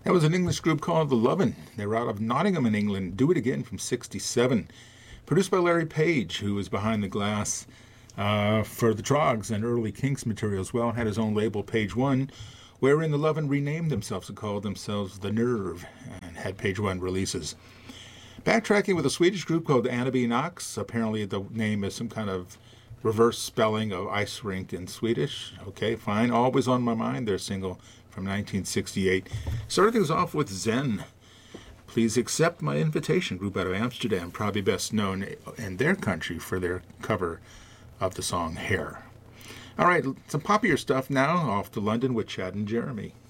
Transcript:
That was an English group called The Lovin'. They were out of Nottingham in England. Do It Again from '67. Produced by Larry Page, who was behind the glass for the Trogs and early Kinks material as well. Had his own label, Page One, wherein The Lovin' renamed themselves and called themselves The Nerve and had Page One releases. Backtracking with a Swedish group called Anneby Knox. Apparently the name is some kind of reverse spelling of ice rink in Swedish. Okay, fine. Always on My Mind, their single from 1968. Started things off with Zen. Please Accept My Invitation, group out of Amsterdam, probably best known in their country for their cover of the song Hair. All right, some poppier stuff now, off to London with Chad and Jeremy.